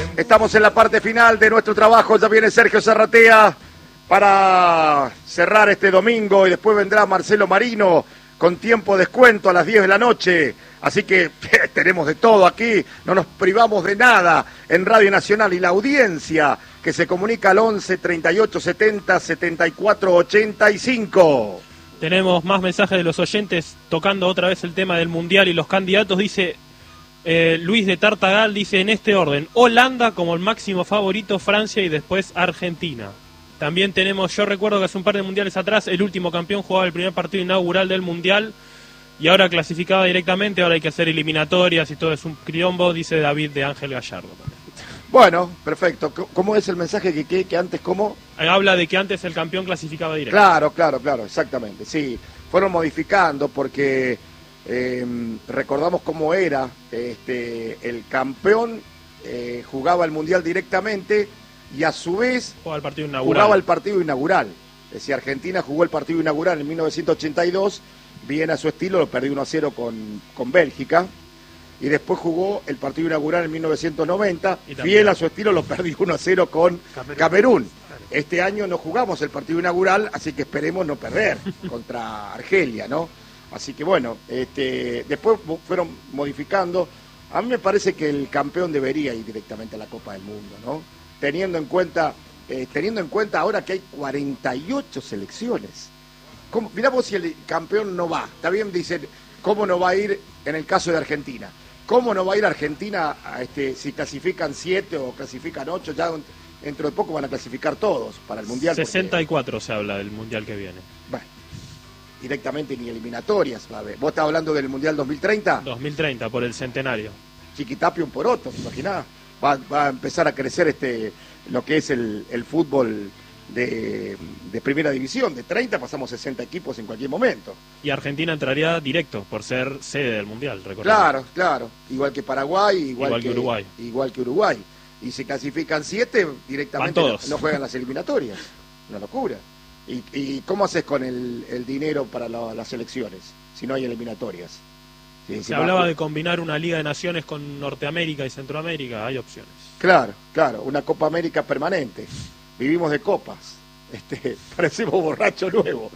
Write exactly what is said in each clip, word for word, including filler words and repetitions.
Estamos en la parte final de nuestro trabajo, ya viene Sergio Zarratea para cerrar este domingo y después vendrá Marcelo Marino con tiempo de descuento a las diez de la noche. Así que tenemos de todo aquí, no nos privamos de nada en Radio Nacional. Y la audiencia que se comunica al once, treinta y ocho, setenta, setenta y cuatro, ochenta y cinco. Tenemos más mensajes de los oyentes tocando otra vez el tema del Mundial y los candidatos. Dice eh, Luis de Tartagal, dice en este orden: Holanda como el máximo favorito, Francia y después Argentina. También tenemos, yo recuerdo que hace un par de mundiales atrás el último campeón jugaba el primer partido inaugural del Mundial y ahora clasificaba directamente, ahora hay que hacer eliminatorias y todo es un quilombo, dice David de Ángel Gallardo. Bueno, perfecto. ¿Cómo es el mensaje que, que, que antes cómo? Habla de que antes el campeón clasificaba directo. Claro, claro, claro, exactamente. Sí, fueron modificando porque eh, recordamos cómo era este el campeón, eh, jugaba el Mundial directamente y a su vez jugaba el partido inaugural. Jugaba el partido inaugural. Es decir, Argentina jugó el partido inaugural en mil novecientos ochenta y dos, bien a su estilo, lo perdió uno a cero con, con Bélgica. Y después jugó el partido inaugural en mil novecientos noventa, fiel a su estilo, lo perdió uno a cero con Camerún. Camerún. Este año no jugamos el partido inaugural, así que esperemos no perder contra Argelia, ¿no? Así que bueno, este, después fueron modificando. A mí me parece que el campeón debería ir directamente a la Copa del Mundo, ¿no? Teniendo en cuenta, eh, teniendo en cuenta ahora que hay cuarenta y ocho selecciones. ¿Cómo? Mirá vos si el campeón no va. Está bien, dicen, ¿cómo no va a ir en el caso de Argentina? ¿Cómo no va a ir Argentina a este, si clasifican siete o clasifican ocho? Ya dentro de poco van a clasificar todos para el Mundial. sesenta y cuatro porque se habla del Mundial que viene. Bueno, directamente ni eliminatorias. Va a ver. ¿Vos estás hablando del Mundial dos mil treinta? dos mil treinta, por el centenario. Chiquitapio un poroto, ¿te imaginás? Va, va a empezar a crecer este lo que es el, el fútbol de, de primera división. De treinta pasamos sesenta equipos en cualquier momento. Y Argentina entraría directo por ser sede del Mundial, recordemos. Claro, claro. Igual que Paraguay, igual, igual que, que Uruguay. Igual que Uruguay. Y se clasifican siete, directamente no, no juegan las eliminatorias. Una locura. ¿Y, y cómo haces con el, el dinero para la, las elecciones si no hay eliminatorias? Sí, se hablaba de combinar una Liga de Naciones con Norteamérica y Centroamérica, hay opciones. Claro, claro, una Copa América permanente. Vivimos de copas. Este, parecemos borracho nuevo.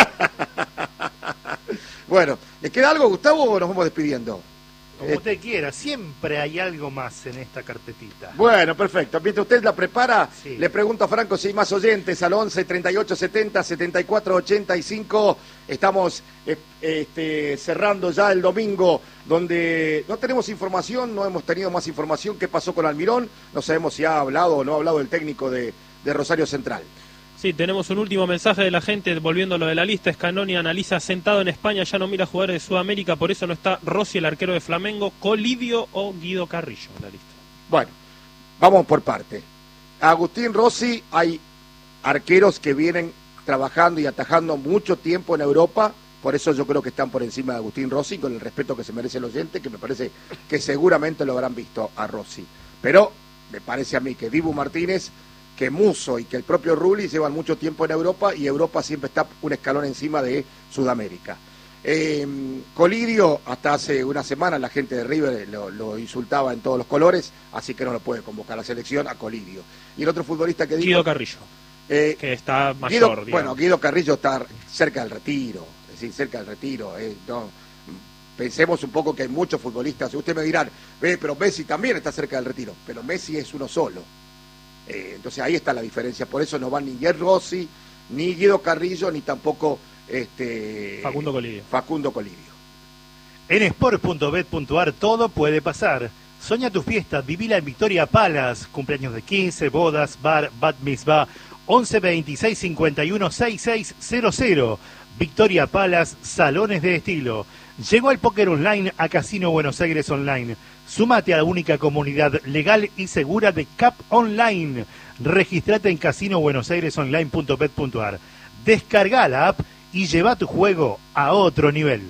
Bueno, ¿le queda algo, Gustavo, o nos vamos despidiendo? Como eh, usted quiera, siempre hay algo más en esta carpetita. Bueno, perfecto. Mientras usted la prepara, sí. Le pregunto a Franco si hay más oyentes al once, treinta y ocho, setenta, setenta y cuatro, ochenta y cinco. Estamos eh, este, cerrando ya el domingo, donde no tenemos información, no hemos tenido más información. ¿Qué pasó con Almirón? No sabemos si ha hablado o no ha hablado el técnico de, de Rosario Central. Sí, tenemos un último mensaje de la gente, volviendo a lo de la lista. Scannoni analiza: sentado en España, ya no mira jugadores de Sudamérica, por eso no está Rossi, el arquero de Flamengo, Colidio o Guido Carrillo en la lista. Bueno, vamos por parte. Agustín Rossi, hay arqueros que vienen trabajando y atajando mucho tiempo en Europa, por eso yo creo que están por encima de Agustín Rossi, con el respeto que se merece el oyente, que me parece que seguramente lo habrán visto a Rossi. Pero me parece a mí que Dibu Martínez, que Musso y que el propio Rulli llevan mucho tiempo en Europa y Europa siempre está un escalón encima de Sudamérica. Eh, Colidio, hasta hace una semana la gente de River lo, lo insultaba en todos los colores, así que no lo puede convocar a la selección a Colidio. Y el otro futbolista que dijo... Guido Carrillo, eh, que está mayor. Guido, bueno, Guido Carrillo está cerca del retiro, es decir, cerca del retiro. Eh, no, pensemos un poco que hay muchos futbolistas, usted me dirán, eh, pero Messi también está cerca del retiro, pero Messi es uno solo. Eh, entonces ahí está la diferencia, por eso no van ni Guillermo Rossi, ni Guido Carrillo, ni tampoco este Facundo Colidio. Facundo Colidio. En sport punto bet punto ar todo puede pasar. Soña tu fiesta, vivila en Victoria Palace, cumpleaños de quince, bodas, bar, bat mitzvah, once veintiséis cincuenta y uno sesenta y seis cero cero. Victoria Palace, salones de estilo. Llegó el póker online a Casino Buenos Aires Online. Súmate a la única comunidad legal y segura de Cap Online. Regístrate en casino buenos aires online punto bet punto ar. Descarga la app y lleva tu juego a otro nivel.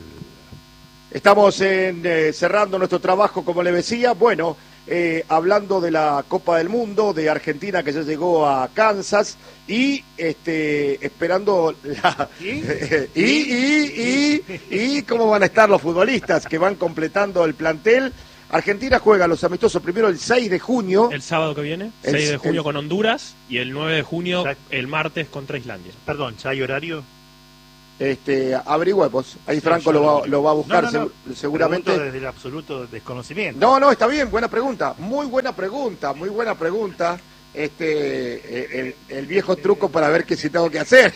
Estamos en, eh, cerrando nuestro trabajo, como le decía. Bueno, eh, hablando de la Copa del Mundo, de Argentina que ya llegó a Kansas y este, esperando la... ¿Y? y, y, y, y cómo van a estar los futbolistas que van completando el plantel. Argentina juega los amistosos primero el seis de junio. El sábado que viene, El- seis de junio el- con Honduras y el nueve de junio Ya- el martes contra Islandia. Perdón, ¿ya hay horario? Este, averigüemos. Ahí Sí, Franco yo lo va, no- lo va a buscar no, no, no. segu- seguramente. Pregunto desde el absoluto desconocimiento. No, no, está bien, buena pregunta. Muy buena pregunta, muy buena pregunta. Este, el, el viejo truco para ver qué si tengo que hacer.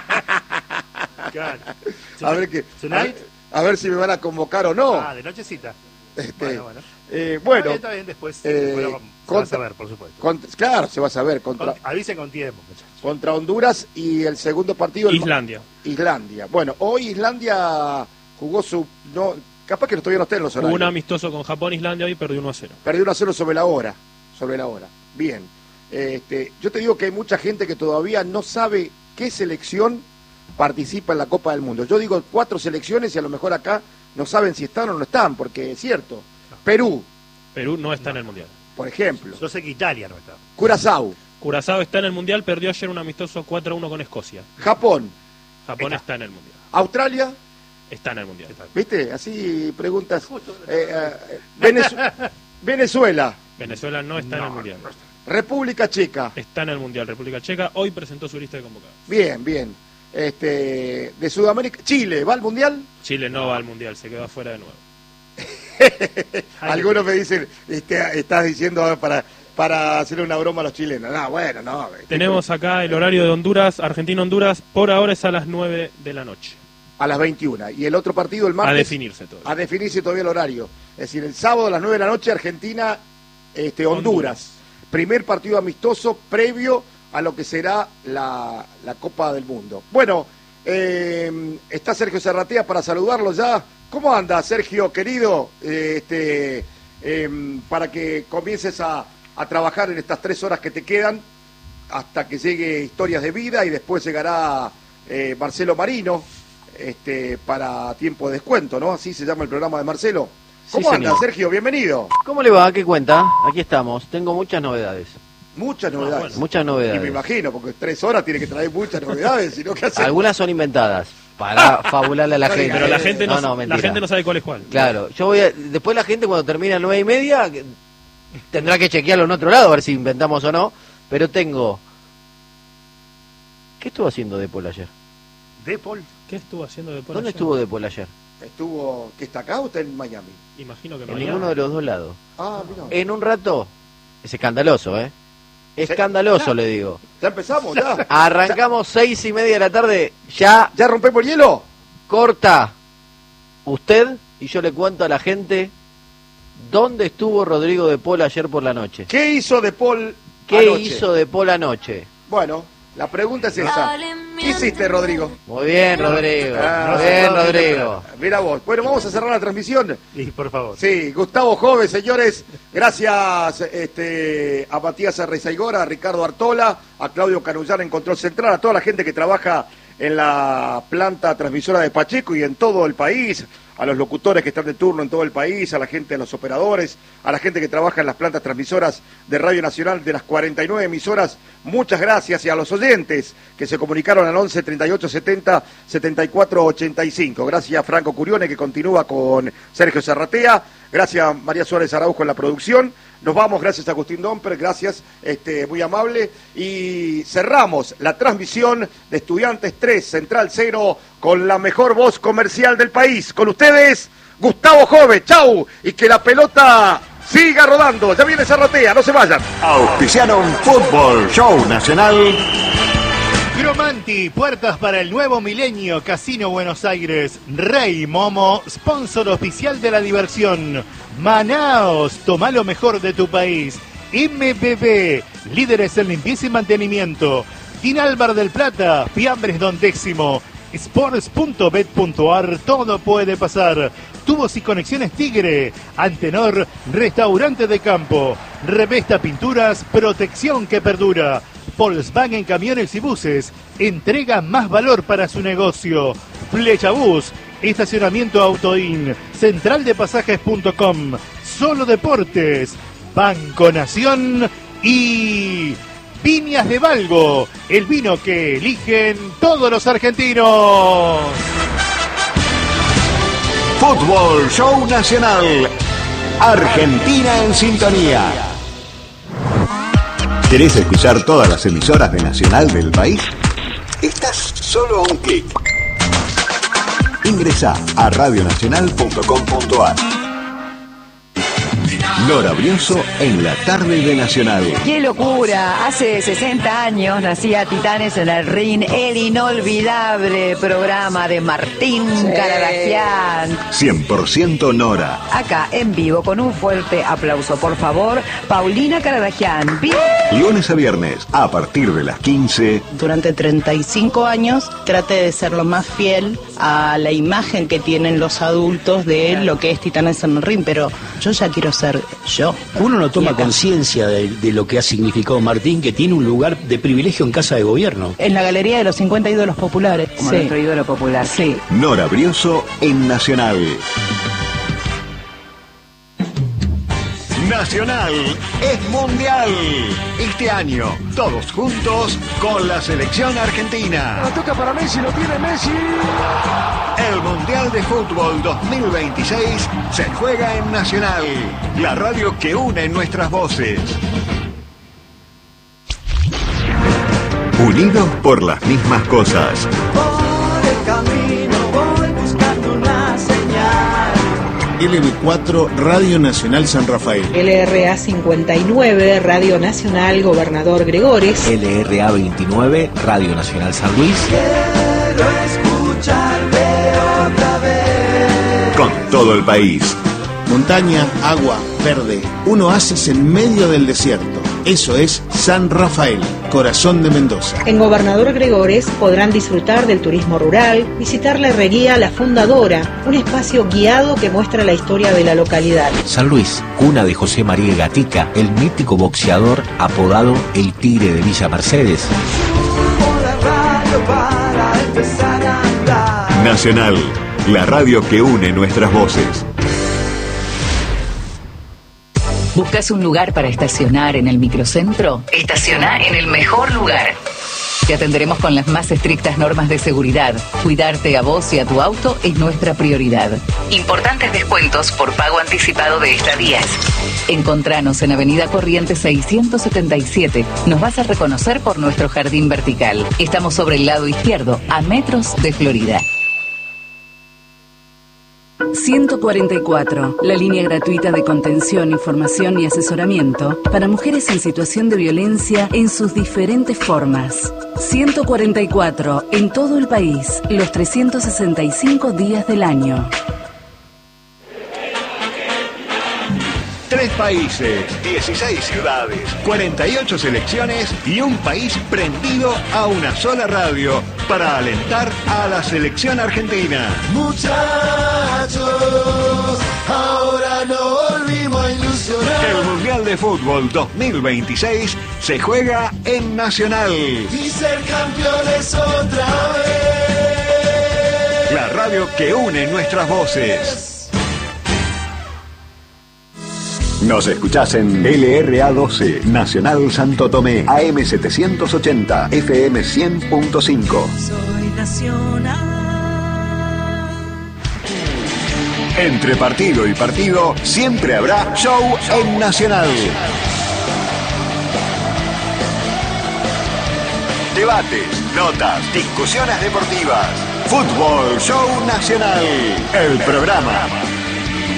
Claro. A ver, que, a, Tonight? ver- a ver si me van a convocar o no. Ah, de nochecita. Este, Bueno, bueno. eh, bueno, Está bien, está bien, después eh, después lo vamos- se va a contra- saber, por supuesto. cont- claro, se va a saber. Contra, Con- avisen con tiempo, muchachos. contra Honduras y el segundo partido. el- Islandia. Islandia. Bueno, hoy Islandia jugó su... No, capaz que todavía no está en los Hubo horarios. un amistoso con Japón, Islandia y perdió uno a cero. Perdió uno a cero sobre la hora. Sobre la hora. Bien. Este, yo te digo que hay mucha gente que todavía no sabe qué selección participa en la Copa del Mundo. Yo digo cuatro selecciones y a lo mejor acá no saben si están o no están, porque es cierto. Perú, Perú no está en el Mundial. por ejemplo. Yo sé que Italia no está. Curazao, Curazao está en el Mundial, perdió ayer un amistoso cuatro a uno con Escocia. Japón, Japón Está. está en el Mundial. Australia, Está en el Mundial. ¿viste? Así preguntas. Eh, eh, Venezu- Venezuela, Venezuela no está en el Mundial. República Checa. Está en el Mundial. República Checa hoy presentó su lista de convocados. Bien, bien. Este, de Sudamérica, Chile, ¿va al Mundial? Chile no va al Mundial, se quedó afuera de nuevo. Algunos me dicen, este, estás diciendo para, para hacerle una broma a los chilenos. No, bueno, no. Tenemos acá el horario de Honduras, Argentina-Honduras, por ahora es a las nueve de la noche. A las veintiuna. Y el otro partido el martes. A definirse todo. A definirse todavía el horario. Es decir, el sábado a las nueve de la noche, Argentina, este, Honduras. Honduras. Primer partido amistoso previo a lo que será la, la Copa del Mundo. Bueno, eh, está Sergio Serratea para saludarlo ya. ¿Cómo anda, Sergio, querido? Eh, este, eh, para que comiences a, a trabajar en estas tres horas que te quedan hasta que llegue Historias de Vida y después llegará eh, Marcelo Marino este, para tiempo de descuento, ¿no? Así se llama el programa de Marcelo. ¿Cómo Sí, anda, señor. Sergio? Bienvenido. ¿Cómo le va? ¿Qué cuenta? Aquí estamos. Tengo muchas novedades. Muchas novedades. bueno. Muchas Y me novedades. imagino, porque tres horas tiene que traer muchas novedades, sino que hacer. Algunas son inventadas para fabularle a la No gente. diga Pero la gente no, no, no, la mentira. gente no sabe cuál es cuál. Claro, yo voy a, después la gente cuando termine a nueve y media que- tendrá que chequearlo en otro lado a ver si inventamos o no. Pero tengo. ¿Qué estuvo haciendo Depol ayer? Depol. ¿Qué estuvo haciendo de por ¿Dónde ayer? estuvo Depol ayer? Estuvo, ¿que está acá o está en Miami? Imagino que En Miami. ninguno de los dos lados. Ah, mira. En un rato, es escandaloso, ¿eh? Escandaloso, le digo. Ya empezamos, ya. Arrancamos seis y media de la tarde, ya ¿Ya rompemos el hielo? corta usted y yo le cuento a la gente dónde estuvo Rodrigo de Paul ayer por la noche. ¿Qué hizo De Paul ¿Qué anoche? hizo de Paul anoche? Bueno, la pregunta es esa. ¿Qué hiciste, Rodrigo? Muy bien, Rodrigo. Ah, Muy bien, no, Rodrigo. Mira vos. Bueno, vamos a cerrar la transmisión. Y por favor. Sí, Gustavo Jove, señores, gracias este, a Matías Arrezaigora, a Ricardo Artola, a Claudio Carullán en Control Central, a toda la gente que trabaja en la planta transmisora de Pacheco y en todo el país, a los locutores que están de turno en todo el país, a la gente, a los operadores, a la gente que trabaja en las plantas transmisoras de Radio Nacional de las cuarenta y nueve emisoras, muchas gracias, y a los oyentes que se comunicaron al once treinta y ocho setenta setenta y cuatro ochenta y cinco. Gracias a Franco Curione, que continúa con Sergio Serratea, gracias a María Suárez Araujo en la producción. Nos vamos, gracias a Agustín Domper, gracias, este, muy amable. Y cerramos la transmisión de Estudiantes tres, Central cero, con la mejor voz comercial del país. Con ustedes, Gustavo Jove, chau, y que la pelota siga rodando. Ya viene Serratea, no se vayan. Auspiciaron Fútbol Show Nacional. Gromanti, puertas para el nuevo milenio, Casino Buenos Aires. Rey Momo, sponsor oficial de la diversión. Manaos, toma lo mejor de tu país. M B B, líderes en limpieza y mantenimiento. Tinalbar del Plata, Fiambres Don Décimo. Sports punto bet punto ar, todo puede pasar. Tubos y conexiones Tigre. Antenor, restaurante de campo. Revesta Pinturas, protección que perdura. Volkswagen Camiones y Buses, entrega más valor para su negocio. Flecha Bus, estacionamiento Autoin, central de pasajes punto com, Solo Deportes, Banco Nación y Viñas de Valgo, el vino que eligen todos los argentinos. Fútbol Show Nacional. Argentina en sintonía. ¿Querés escuchar todas las emisoras de Nacional del país? Estás solo a un clic. Ingresá a radio nacional punto com punto ar. Nora Brioso en la tarde de Nacional. ¡Qué locura! Hace sesenta años nacía Titanes en el Ring, el inolvidable programa de Martín sí. Caradagian. cien por ciento Nora. Acá, en vivo, con un fuerte aplauso, por favor, Paulina Caradagian. ¡Bien! Lunes a viernes, a partir de las quince. Durante treinta y cinco años, trate de ser lo más fiel a la imagen que tienen los adultos de lo que es Titanes en el Ring, pero yo ya quiero ser yo. Uno no toma conciencia de, de lo que ha significado Martín, que tiene un lugar de privilegio en Casa de Gobierno. En la galería de los cincuenta ídolos populares. Como sí. nuestro ídolo popular. Sí. Nora Brioso en Nacional. Nacional es mundial. Este año, todos juntos con la selección argentina. La toca para Messi, lo tiene Messi. El Mundial de Fútbol dos mil veintiséis se juega en Nacional, la radio que une nuestras voces. Unidos por las mismas cosas. Por el camino voy buscando una señal. L B cuatro, Radio Nacional San Rafael. L R A cincuenta y nueve, Radio Nacional Gobernador Gregores. L R A veintinueve, Radio Nacional San Luis. Quiero escucharte otra vez. Con todo el país. Montaña, agua, verde, un oasis en medio del desierto. Eso es San Rafael, corazón de Mendoza. En Gobernador Gregores podrán disfrutar del turismo rural, visitar la herrería La Fundadora, un espacio guiado que muestra la historia de la localidad. San Luis, cuna de José María Gatica, el mítico boxeador apodado El Tigre de Villa Mercedes. Nacional, la radio que une nuestras voces. ¿Buscas un lugar para estacionar en el microcentro? Estaciona en el mejor lugar. Te atenderemos con las más estrictas normas de seguridad. Cuidarte a vos y a tu auto es nuestra prioridad. Importantes descuentos por pago anticipado de estadías. Encontranos en Avenida Corrientes seiscientos setenta y siete. Nos vas a reconocer por nuestro jardín vertical. Estamos sobre el lado izquierdo, a metros de Florida. ciento cuarenta y cuatro, la línea gratuita de contención, información y asesoramiento para mujeres en situación de violencia en sus diferentes formas. ciento cuarenta y cuatro, en todo el país, los trescientos sesenta y cinco días del año. Tres países, dieciséis ciudades, cuarenta y ocho selecciones y un país prendido a una sola radio para alentar a la selección argentina. Muchachos, ahora no volvimos a ilusionar. El Mundial de Fútbol dos mil veintiséis se juega en Nacional. Y ser campeones otra vez. La radio que une nuestras voces. Nos escuchás en L R A doce, Nacional Santo Tomé, A M setecientos ochenta, F M cien punto cinco. Soy nacional. Entre partido y partido, siempre habrá show en Nacional. Debates, notas, discusiones deportivas. Fútbol Show Nacional. El programa